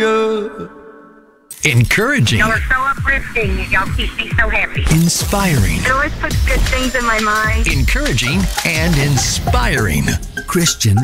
Hallelujah. Encouraging. Y'all are so uplifting. Y'all keep me so happy. Inspiring. It always puts good things in my mind. Encouraging and inspiring. Christian